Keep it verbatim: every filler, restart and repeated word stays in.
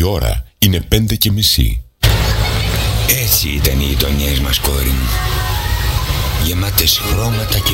ώρα είναι πέντε και μισή. Έτσι ήταν οι γειτονιές μας, κόρη μου. Γεμάτες χρώματα και